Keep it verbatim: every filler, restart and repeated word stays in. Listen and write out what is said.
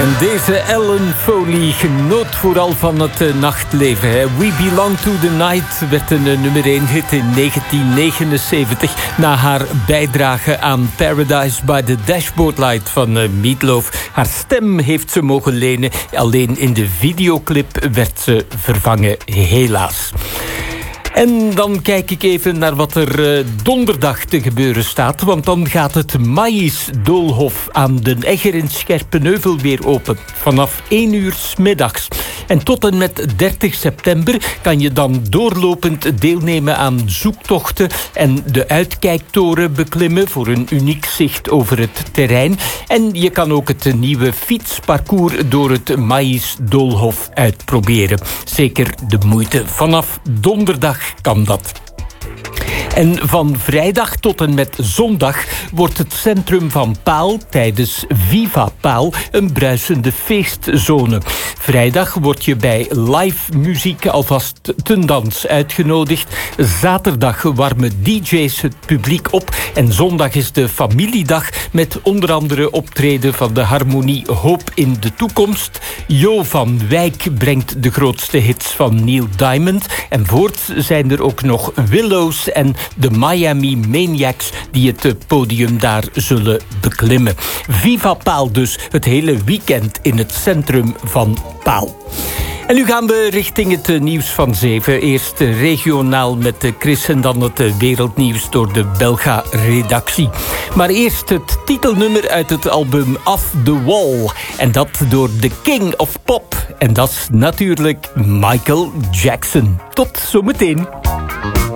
En deze Ellen Foley genoot vooral van het uh, nachtleven. Hè. We Belong to the Night werd een uh, nummer één hit in negentien negenenzeventig... na haar bijdrage aan Paradise by the Dashboard Light van uh, Meatloaf. Haar stem heeft ze mogen lenen. Alleen in de videoclip werd ze vervangen, helaas. En dan kijk ik even naar wat er uh, donderdag te gebeuren staat. Want dan gaat het Maïsdoolhof aan Den Egger in Scherpenheuvel weer open. Vanaf één uur 's middags. En tot en met dertig september kan je dan doorlopend deelnemen aan zoektochten en de uitkijktoren beklimmen voor een uniek zicht over het terrein. En je kan ook het nieuwe fietsparcours door het Maïsdoolhof uitproberen. Zeker de moeite. Vanaf donderdag kan dat. En van vrijdag tot en met zondag wordt het centrum van Paal tijdens Viva Paal een bruisende feestzone. Vrijdag word je bij live muziek alvast ten dans uitgenodigd. Zaterdag warmen D J's het publiek op. En zondag is de familiedag met onder andere optreden van de harmonie Hoop in de Toekomst. Jo van Wijk brengt de grootste hits van Neil Diamond. En voorts zijn er ook nog Willows en de Miami Maniacs die het podium daar zullen beklimmen. Viva Paal dus, het hele weekend in het centrum van Paal. En nu gaan we richting het nieuws van zeven. Eerst regionaal met Chris en dan het wereldnieuws door de Belga-redactie. Maar eerst het titelnummer uit het album Off the Wall. En dat door de King of Pop. En dat is natuurlijk Michael Jackson. Tot zometeen.